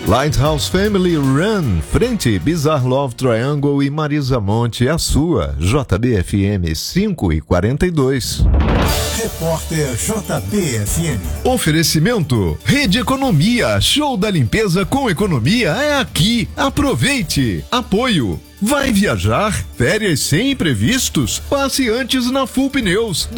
Lighthouse Family Run, frente Bizarre Love Triangle e Marisa Monte, a sua, JBFM 5:42. Repórter JBFM. Oferecimento, Rede Economia, show da limpeza com economia é aqui, aproveite. Apoio. Vai viajar? Férias sem imprevistos? Passe antes na Full Pneus,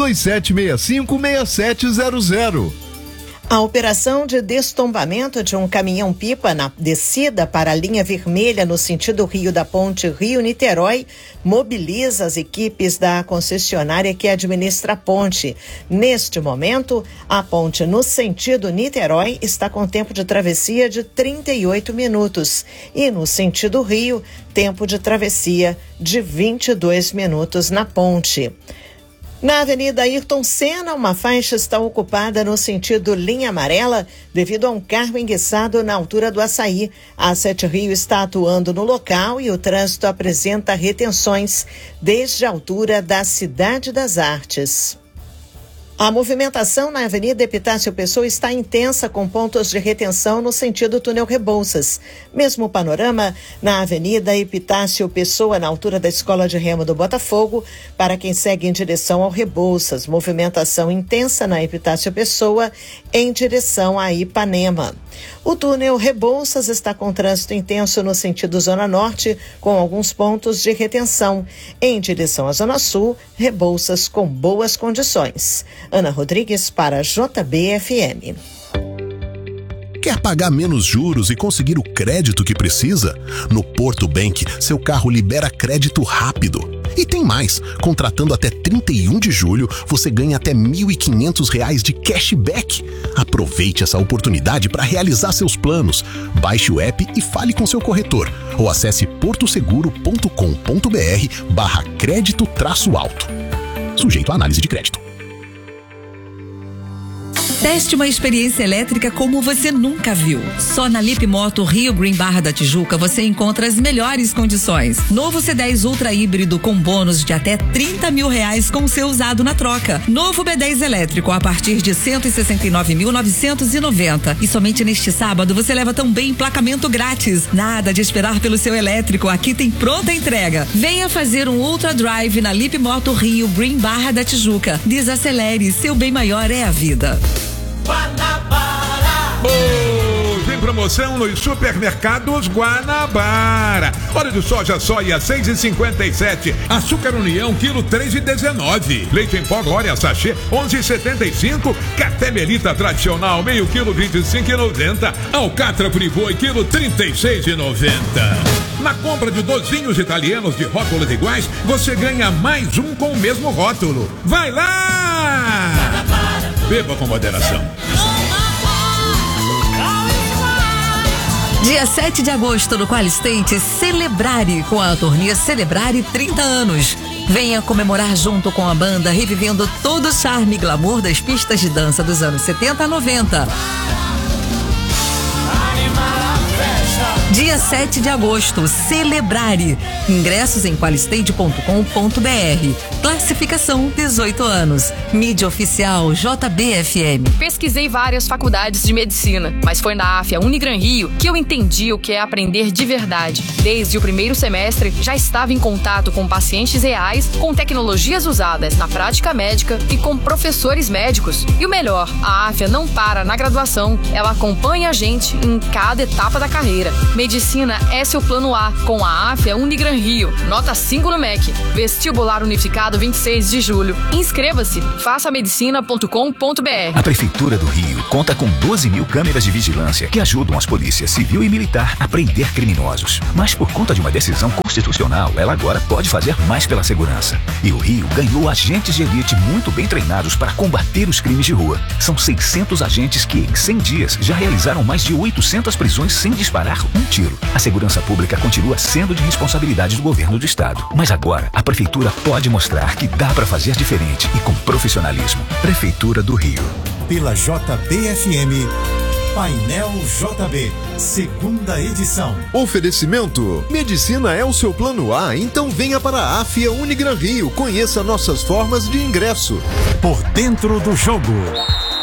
2765-6700. A operação de destombamento de um caminhão-pipa na descida para a linha vermelha no sentido Rio da Ponte Rio-Niterói mobiliza as equipes da concessionária que administra a ponte. Neste momento, a ponte no sentido Niterói está com tempo de travessia de 38 minutos e no sentido Rio, tempo de travessia de 22 minutos na ponte. Na Avenida Ayrton Senna, uma faixa está ocupada no sentido linha amarela devido a um carro enguiçado na altura do Açaí. A Sete Rio está atuando no local e o trânsito apresenta retenções desde a altura da Cidade das Artes. A movimentação na Avenida Epitácio Pessoa está intensa, com pontos de retenção no sentido túnel Rebouças. Mesmo panorama na Avenida Epitácio Pessoa, na altura da Escola de Remo do Botafogo, para quem segue em direção ao Rebouças. Movimentação intensa na Epitácio Pessoa em direção a Ipanema. O túnel Rebouças está com trânsito intenso no sentido Zona Norte, com alguns pontos de retenção. Em direção à Zona Sul, Rebouças com boas condições. Ana Rodrigues para JBFM. Quer pagar menos juros e conseguir o crédito que precisa? No Porto Bank, seu carro libera crédito rápido. E tem mais, contratando até 31 de julho, você ganha até R$ 1.500 de cashback. Aproveite essa oportunidade para realizar seus planos. Baixe o app e fale com seu corretor. Ou acesse portoseguro.com.br/crédito-alto. Sujeito à análise de crédito. Teste uma experiência elétrica como você nunca viu. Só na Lip Moto Rio Green Barra da Tijuca você encontra as melhores condições. Novo C10 Ultra híbrido com bônus de até R$30 mil com seu usado na troca. Novo B10 elétrico a partir de R$ 169.990. E somente neste sábado você leva também emplacamento grátis. Nada de esperar pelo seu elétrico, aqui tem pronta entrega. Venha fazer um Ultra Drive na Lip Moto Rio Green Barra da Tijuca. Desacelere, seu bem maior é a vida. Guanabara. Hoje em promoção nos supermercados Guanabara. Óleo de soja soia 6,57. Açúcar União quilo 3,19. Leite em pó Glória sachê 11,75. Café Melita tradicional meio quilo 25,90. Alcatra Friboi quilo 36,90. Na compra de 2 vinhos italianos de rótulos iguais, você ganha mais um com o mesmo rótulo. Vai lá! Beba com moderação. Dia 7 de agosto no Qualistate, Celebrare com a turnê Celebrare 30 anos. Venha comemorar junto com a banda, revivendo todo o charme e glamour das pistas de dança dos anos 70 a 90. Dia 7 de agosto, Celebrare. Ingressos em qualistate.com.br. Classificação 18 anos. Mídia oficial JBFM. Pesquisei várias faculdades de medicina, mas foi na AFIA Unigran Rio que eu entendi o que é aprender de verdade. Desde o primeiro semestre, já estava em contato com pacientes reais, com tecnologias usadas na prática médica e com professores médicos. E o melhor, a AFIA não para na graduação, ela acompanha a gente em cada etapa da carreira. Medicina é seu plano A, com a AFIA Unigran Rio. Nota 5 no MEC. Vestibular Unificado 26 de julho. Inscreva-se. façamedicina.com.br. A Prefeitura do Rio conta com 12 mil câmeras de vigilância que ajudam as polícias civil e militar a prender criminosos. Mas por conta de uma decisão constitucional, ela agora pode fazer mais pela segurança. E o Rio ganhou agentes de elite muito bem treinados para combater os crimes de rua. São 600 agentes que, em 100 dias, já realizaram mais de 800 prisões sem disparar um tiro. A segurança pública continua sendo de responsabilidade do governo do estado. Mas agora, a Prefeitura pode mostrar que dá para fazer diferente e com profissionalismo. Prefeitura do Rio. Pela JBFM, Painel JB, segunda edição. Oferecimento: medicina é o seu plano A, então venha para a AFIA Unigran Rio. Conheça nossas formas de ingresso. Por dentro do jogo.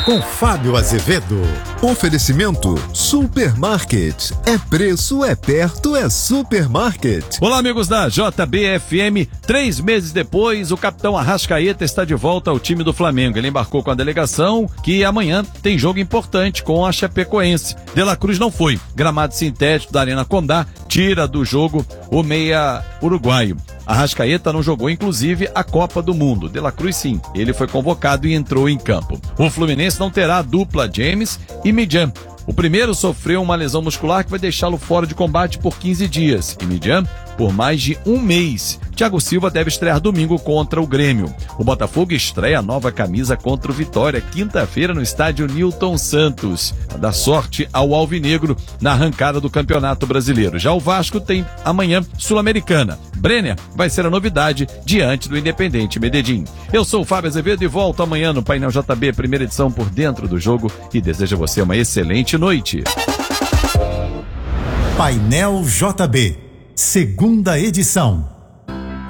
com Fábio Azevedo. Oferecimento Supermarket. É preço, é perto, é Supermarket. Olá, amigos da JBFM. 3 meses depois, o capitão Arrascaeta está de volta ao time do Flamengo. Ele embarcou com a delegação, que amanhã tem jogo importante com a Chapecoense. De la Cruz não foi. Gramado sintético da Arena Condá tira do jogo o meia uruguaio. Arrascaeta não jogou, inclusive, a Copa do Mundo. De la Cruz, sim. Ele foi convocado e entrou em campo. O Fluminense não terá a dupla James e Midjan. O primeiro sofreu uma lesão muscular que vai deixá-lo fora de combate por 15 dias. E Midjan por mais de 1 mês. Thiago Silva deve estrear domingo contra o Grêmio. O Botafogo estreia a nova camisa contra o Vitória, quinta-feira no estádio Nilton Santos. A dar sorte ao Alvinegro na arrancada do Campeonato Brasileiro. Já o Vasco tem amanhã Sul-Americana. Brenner vai ser a novidade diante do Independente Medellín. Eu sou o Fábio Azevedo e volto amanhã no Painel JB, primeira edição por dentro do jogo, e desejo a você uma excelente noite. Painel JB, segunda edição.